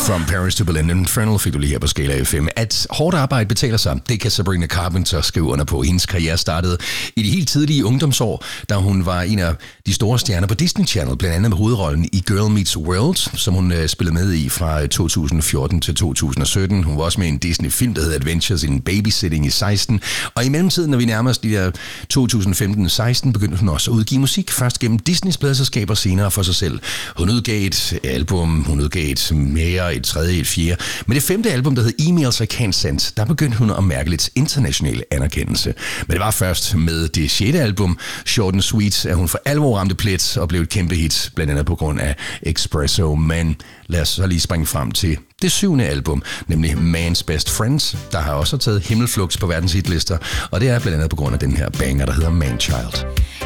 From Paris to Berlin, Infernal fik du lige her på Skala FM. At hårdt arbejde betaler sig, det kan Sabrina Carpenter skrive under på. Hendes karriere startede i de helt tidlige ungdomsår, da hun var en af de store stjerner på Disney Channel, blandt andet med hovedrollen i Girl Meets World, som hun spillede med i fra 2014 til 2017. Hun var også med i en Disney-film, der hedder Adventures in Babysitting i 16. Og i mellemtiden, når vi nærmer os de der 2015-16, begyndte hun også at udgive musik. Først gennem Disneys pladeselskaber, senere for sig selv. Hun udgav et album, hun udgav et mere, et tredje, et fjerde. Men det 5. album, der hed Emails I Can't Send, der begyndte hun at mærke lidt international anerkendelse. Men det var først med det 6. album, Short and Sweet, at hun for alvor ramte plet og blev et kæmpe hit, blandt andet på grund af Espresso. Men lad os så lige springe frem til det 7. album, nemlig Man's Best Friends, der har også taget himmelflugt på verdens hitlister, og det er blandt andet på grund af den her banger, der hedder Man Child.